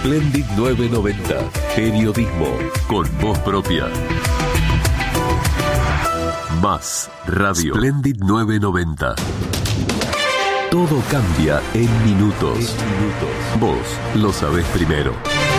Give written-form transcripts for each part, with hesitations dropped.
Splendid 990. Periodismo con voz propia. Más radio. Splendid 990. Todo cambia en minutos. Vos lo sabés primero.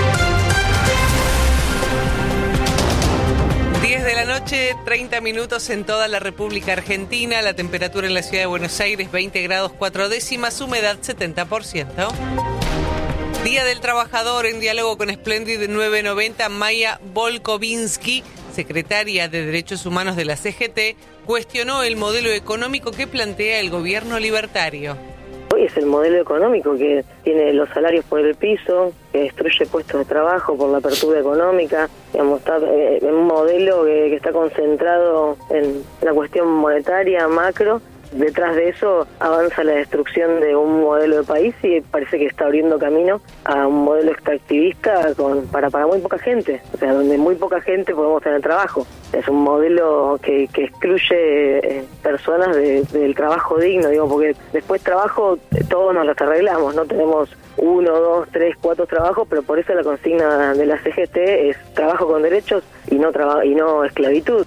10 de la noche, 30 minutos en toda la República Argentina. La temperatura en la ciudad de Buenos Aires, 20 grados 4 décimas, humedad 70%. Día del Trabajador. En diálogo con Splendid 990, Maya Volkovinsky, secretaria de Derechos Humanos de la CGT, cuestionó el modelo económico que plantea el gobierno libertario. Hoy es el modelo económico que tiene los salarios por el piso, que destruye puestos de trabajo por la apertura económica. Digamos, está en un modelo que está concentrado en la cuestión monetaria, macro. Detrás de eso avanza la destrucción de un modelo de país y parece que está abriendo camino a un modelo extractivista para muy poca gente, o sea, donde muy poca gente podemos tener trabajo. Es un modelo que excluye personas del trabajo digno, digo, porque después trabajo todos nos los arreglamos, no tenemos 1, 2, 3, 4 trabajos, pero por eso la consigna de la CGT es trabajo con derechos y no esclavitud.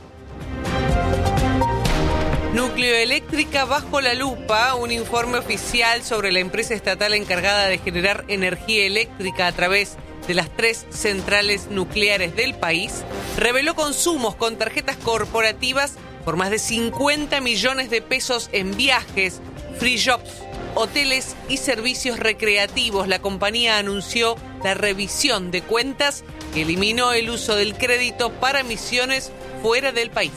Nucleoeléctrica bajo la lupa. Un informe oficial sobre la empresa estatal encargada de generar energía eléctrica a través de las 3 centrales nucleares del país reveló consumos con tarjetas corporativas por más de 50 millones de pesos en viajes, free shops, hoteles y servicios recreativos. La compañía anunció la revisión de cuentas que eliminó el uso del crédito para misiones fuera del país.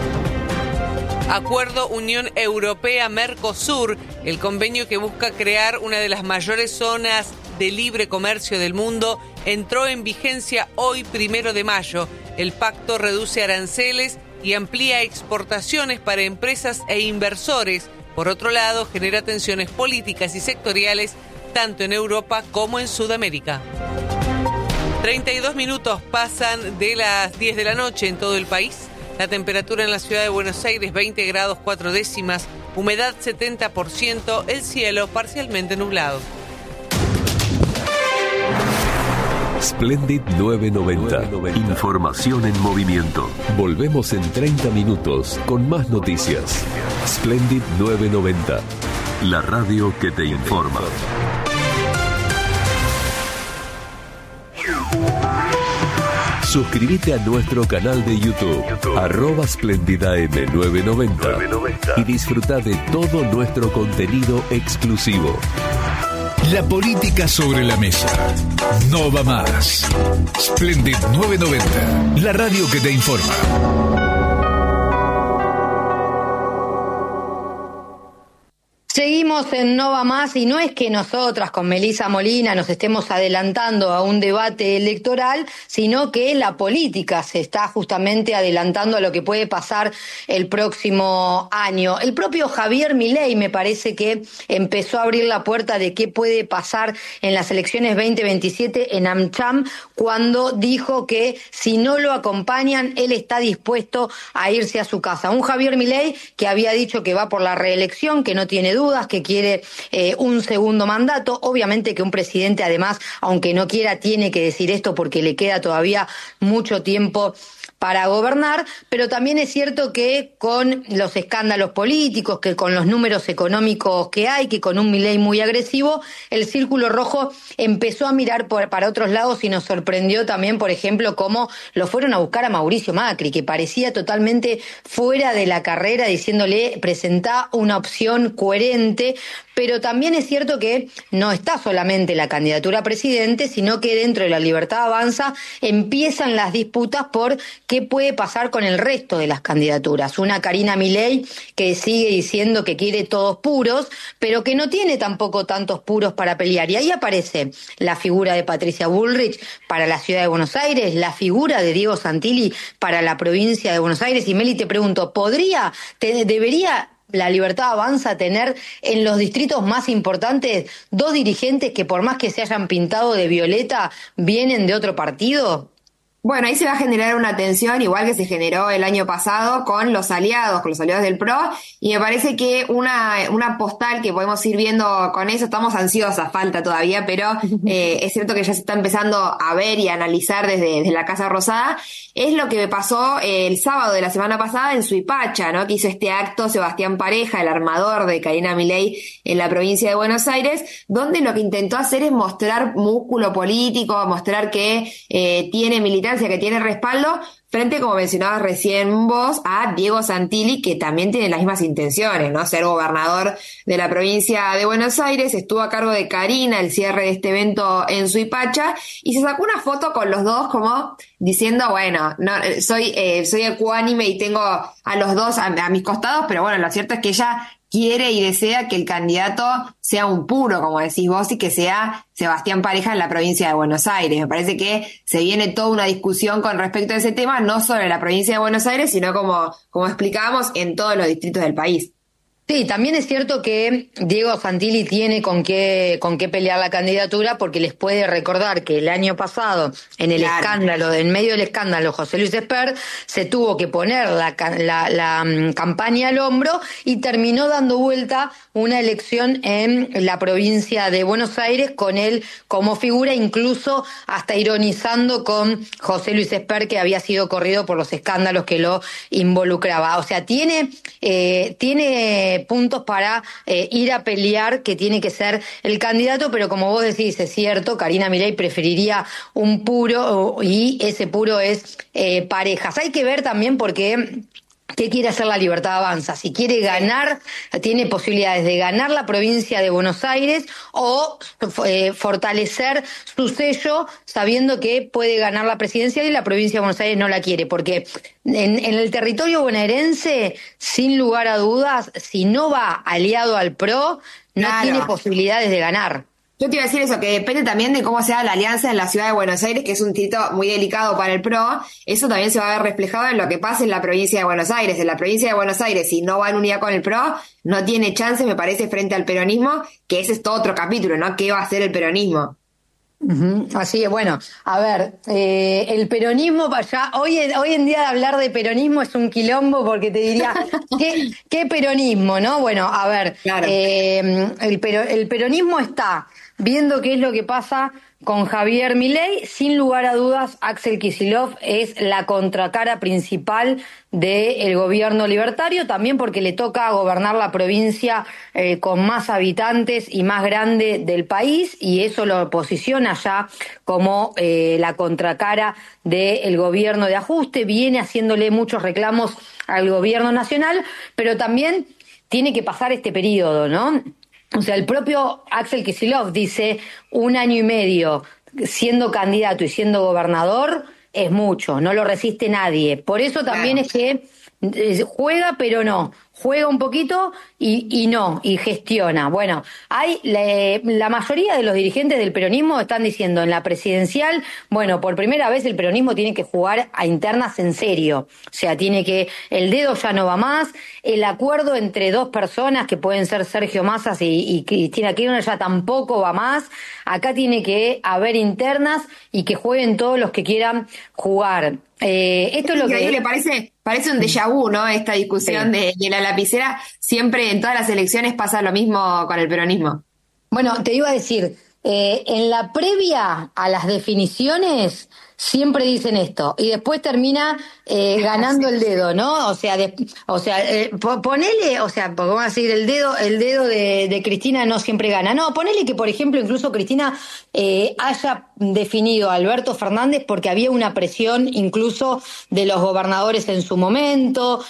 Acuerdo Unión Europea-Mercosur, el convenio que busca crear una de las mayores zonas de libre comercio del mundo, entró en vigencia hoy, 1 de mayo. El pacto reduce aranceles y amplía exportaciones para empresas e inversores. Por otro lado, genera tensiones políticas y sectoriales tanto en Europa como en Sudamérica. 32 minutos pasan de las 10 de la noche en todo el país. La temperatura en la ciudad de Buenos Aires, 20 grados 4 décimas, humedad 70%, el cielo parcialmente nublado. Splendid 990. Información en movimiento. Volvemos en 30 minutos con más noticias. Splendid 990. La radio que te informa. Suscríbete a nuestro canal de YouTube, @SplendidAM990 y disfruta de todo nuestro contenido exclusivo. La política sobre la mesa. No va más. Splendid 990, la radio que te informa. Seguimos en No Va Más y no es que nosotras con Melissa Molina nos estemos adelantando a un debate electoral, sino que la política se está justamente adelantando a lo que puede pasar el próximo año. El propio Javier Milei me parece que empezó a abrir la puerta de qué puede pasar en las elecciones 2027 en AmCham cuando dijo que si no lo acompañan, él está dispuesto a irse a su casa. Un Javier Milei que había dicho que va por la reelección, que no tiene dudas, que quiere un segundo mandato. Obviamente que un presidente, además, aunque no quiera, tiene que decir esto porque le queda todavía mucho tiempo para gobernar, pero también es cierto que con los escándalos políticos, que con los números económicos que hay, que con un Milei muy agresivo, el Círculo Rojo empezó a mirar para otros lados y nos sorprendió también, por ejemplo, cómo lo fueron a buscar a Mauricio Macri, que parecía totalmente fuera de la carrera, diciéndole, presentá una opción coherente. Pero también es cierto que no está solamente la candidatura a presidente, sino que dentro de la Libertad Avanza empiezan las disputas por qué puede pasar con el resto de las candidaturas. Una Karina Milei que sigue diciendo que quiere todos puros, pero que no tiene tampoco tantos puros para pelear. Y ahí aparece la figura de Patricia Bullrich para la ciudad de Buenos Aires, la figura de Diego Santilli para la provincia de Buenos Aires. Y Meli, te pregunto, ¿debería la Libertad Avanza tener en los distritos más importantes 2 dirigentes que por más que se hayan pintado de violeta vienen de otro partido? Bueno, ahí se va a generar una tensión igual que se generó el año pasado con los aliados del PRO, y me parece que una postal que podemos ir viendo con eso, estamos ansiosas, falta todavía, pero es cierto que ya se está empezando a ver y a analizar desde la Casa Rosada, es lo que pasó el sábado de la semana pasada en Suipacha, ¿no? Que hizo este acto Sebastián Pareja, el armador de Karina Milei en la provincia de Buenos Aires, donde lo que intentó hacer es mostrar músculo político, mostrar que tiene militancia, que tiene respaldo, frente, como mencionabas recién vos, a Diego Santilli, que también tiene las mismas intenciones, ¿no? Ser gobernador de la provincia de Buenos Aires, estuvo a cargo de Karina el cierre de este evento en Suipacha, y se sacó una foto con los dos como diciendo, bueno, no, soy ecuánime y tengo a los dos a mis costados, pero bueno, lo cierto es que ella quiere y desea que el candidato sea un puro, como decís vos, y que sea Sebastián Pareja en la provincia de Buenos Aires. Me parece que se viene toda una discusión con respecto a ese tema, no solo en la provincia de Buenos Aires, sino como explicábamos, en todos los distritos del país. Sí, también es cierto que Diego Santilli tiene con qué pelear la candidatura, porque les puede recordar que el año pasado, en el escándalo, en medio del escándalo, José Luis Espert se tuvo que poner la campaña al hombro y terminó dando vuelta una elección en la provincia de Buenos Aires con él como figura, incluso hasta ironizando con José Luis Espert, que había sido corrido por los escándalos que lo involucraba. O sea, tiene puntos para ir a pelear, que tiene que ser el candidato, pero como vos decís, es cierto, Karina Milei preferiría un puro, y ese puro es Parejas. Hay que ver también porque ¿qué quiere hacer la Libertad Avanza? Si quiere ganar, tiene posibilidades de ganar la provincia de Buenos Aires o fortalecer su sello, sabiendo que puede ganar la presidencial y la provincia de Buenos Aires no la quiere, porque en el territorio bonaerense, sin lugar a dudas, si no va aliado al PRO, no tiene posibilidades de ganar. Yo te iba a decir eso, que depende también de cómo sea la alianza en la ciudad de Buenos Aires, que es un distrito muy delicado para el PRO. Eso también se va a ver reflejado en lo que pasa en la provincia de Buenos Aires. En la provincia de Buenos Aires, si no va en unidad con el PRO, no tiene chance, me parece, frente al peronismo, que ese es todo otro capítulo, ¿no? ¿Qué va a hacer el peronismo? Así que bueno, a ver, el peronismo, ya hoy en día hablar de peronismo es un quilombo, porque te diría, ¿qué peronismo, no? Bueno, a ver, claro. El peronismo está viendo qué es lo que pasa con Javier Milei. Sin lugar a dudas, Axel Kicillof es la contracara principal del gobierno libertario, también porque le toca gobernar la provincia con más habitantes y más grande del país, y eso lo posiciona ya como la contracara del gobierno de ajuste. Viene haciéndole muchos reclamos al gobierno nacional, pero también tiene que pasar este periodo, ¿no? O sea, el propio Axel Kicillof dice 1 año y medio siendo candidato y siendo gobernador es mucho, no lo resiste nadie. Por eso también es que juega, pero no. Juega un poquito y no, y gestiona. Bueno, hay la mayoría de los dirigentes del peronismo están diciendo en la presidencial, bueno, por primera vez el peronismo tiene que jugar a internas en serio. O sea, el dedo ya no va más, el acuerdo entre dos personas que pueden ser Sergio Massa y Cristina Kirchner ya tampoco va más. Acá tiene que haber internas y que jueguen todos los que quieran jugar. Esto es lo increíble, parece un déjà vu, ¿no? Esta discusión de la lapicera. Siempre en todas las elecciones pasa lo mismo con el peronismo. Bueno, te iba a decir, en la previa a las definiciones siempre dicen esto y después termina ganando el dedo, ¿no? O sea, ponele, o sea, porque vamos a decir, el dedo de Cristina no siempre gana. No, ponele que, por ejemplo, incluso Cristina haya definido a Alberto Fernández porque había una presión incluso de los gobernadores en su momento,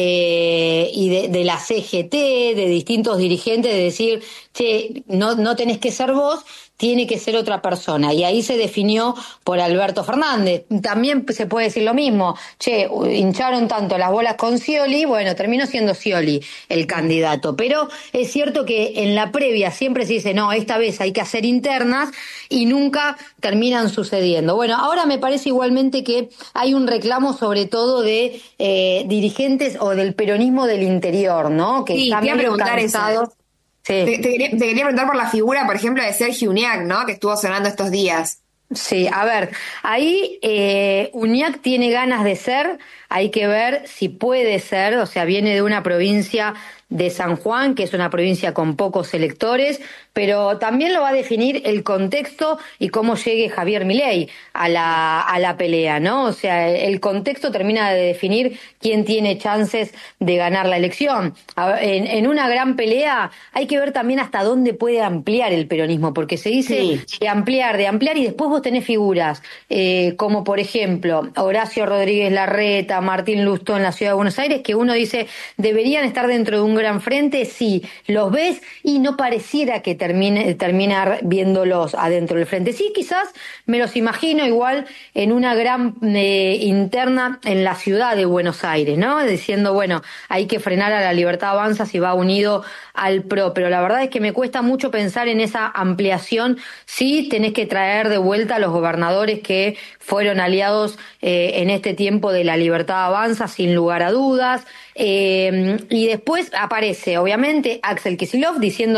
y de la CGT, de distintos dirigentes, de decir, che, no tenés que ser vos, tiene que ser otra persona. Y ahí se definió por Alberto Fernández. También se puede decir lo mismo. Che, hincharon tanto las bolas con Scioli, bueno, terminó siendo Scioli el candidato. Pero es cierto que en la previa siempre se dice, no, esta vez hay que hacer internas, y nunca terminan sucediendo. Bueno, ahora me parece igualmente que hay un reclamo sobre todo de dirigentes o del peronismo del interior, ¿no? Que sí, también te iba a preguntar cansados. Sí. Te quería preguntar por la figura, por ejemplo, de Sergio Uñac, ¿no? Que estuvo sonando estos días. Sí, a ver, ahí Uñac tiene ganas de ser, hay que ver si puede ser, o sea, viene de una provincia de San Juan, que es una provincia con pocos electores, pero también lo va a definir el contexto y cómo llegue Javier Milei a la pelea, ¿no? O sea, el contexto termina de definir quién tiene chances de ganar la elección. En una gran pelea hay que ver también hasta dónde puede ampliar el peronismo, porque se dice de ampliar, y después vos tenés figuras como por ejemplo Horacio Rodríguez Larreta, Martín Lustó en la Ciudad de Buenos Aires, que uno dice deberían estar dentro de un gran frente, sí, los ves y no pareciera que terminar viéndolos adentro del frente. Sí, quizás me los imagino igual en una gran interna en la Ciudad de Buenos Aires, ¿no? Diciendo, bueno, hay que frenar a La Libertad Avanza si va unido al PRO, pero la verdad es que me cuesta mucho pensar en esa ampliación. Sí, tenés que traer de vuelta a los gobernadores que fueron aliados en este tiempo de La Libertad Avanza, sin lugar a dudas. Y después aparece, obviamente, Axel Kicillof diciendo